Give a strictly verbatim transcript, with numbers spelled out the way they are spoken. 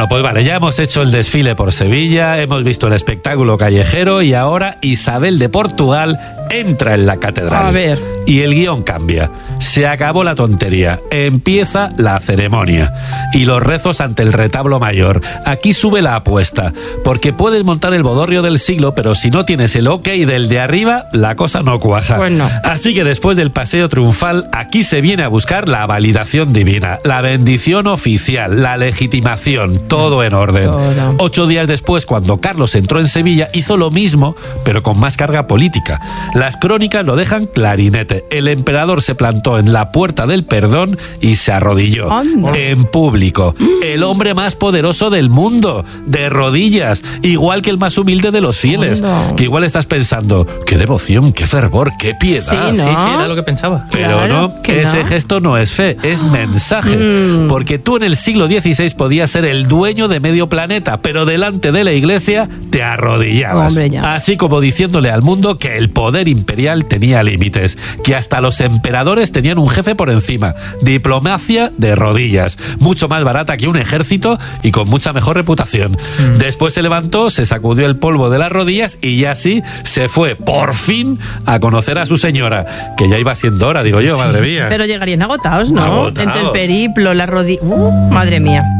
pues vale, ya hemos hecho el desfile por Sevilla, hemos visto el espectáculo callejero y ahora Isabel de Portugal entra en la catedral. A ver. Y el guión cambia. Se acabó la tontería. Empieza la ceremonia. Y los rezos ante el retablo mayor. Aquí sube la apuesta. Porque puedes montar el bodorrio del siglo, pero si no tienes el ok del de arriba, la cosa no cuaja. Pues no. Así que después del paseo triunfal, aquí se viene a buscar la validación divina, la bendición oficial, la legitimación, todo en orden. Todo. Ocho días después, cuando Carlos entró en Sevilla, hizo lo mismo, pero con más carga política. Las crónicas lo dejan clarinete. El emperador se plantó en la puerta del perdón y se arrodilló. Anda. En público. El hombre más poderoso del mundo, de rodillas, igual que el más humilde de los fieles. Anda. Que igual estás pensando, qué devoción, qué fervor, qué piedad. Sí, ¿no? Sí, sí, era lo que pensaba. Pero Claro no, que ese no. gesto no es fe, es mensaje. Mm. Porque tú en el siglo dieciséis podías ser el dueño de medio planeta, pero delante de la iglesia te arrodillabas. Hombre, ya. Así como diciéndole al mundo que el poder imperial tenía límites, que hasta los emperadores tenían un jefe por encima. Diplomacia de rodillas, mucho más barata que un ejército y con mucha mejor reputación. Mm. Después se levantó, se sacudió el polvo de las rodillas y ya sí se fue, por fin, a conocer a su señora, que ya iba siendo hora, digo yo, madre mía. Pero llegarían agotados, ¿no? Agotados. Entre el periplo, la rodilla... Uh, madre mía.